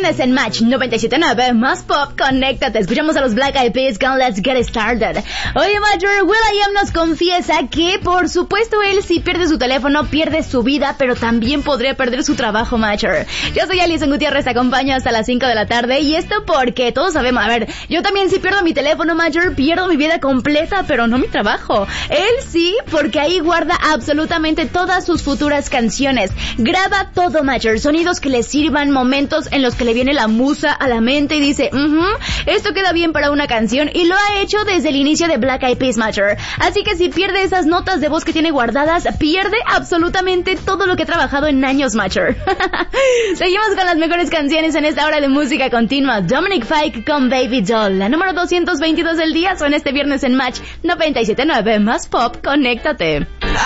viernes en Match 97.9, más pop, conéctate. Escuchamos a los Black Eyed Peas con Let's Get Started. Oye, Major, will.i.am nos confiesa que, por supuesto, él si pierde su teléfono, pierde su vida, pero también podría perder su trabajo, Major. Yo soy Alison Gutiérrez, te acompaño hasta las 5 de la tarde, y esto porque todos sabemos, a ver, yo también si pierdo mi teléfono, Major, pierdo mi vida completa, pero no mi trabajo. Él sí, porque ahí guarda absolutamente todas sus futuras canciones. Graba todo, Major, sonidos que le sirvan, momentos en los que le viene la musa a la mente y dice, esto queda bien para una canción, y lo ha hecho desde el inicio de Black Eyed Peas, Major. Así que si pierde esas notas de voz que tiene guardadas, pierde absolutamente todo lo que ha trabajado en años, Major. Seguimos con las mejores canciones en esta hora de música continua. Dominic Fike con Baby Doll, la número 222 del día, suena este viernes en Match 97.9, más pop, conéctate.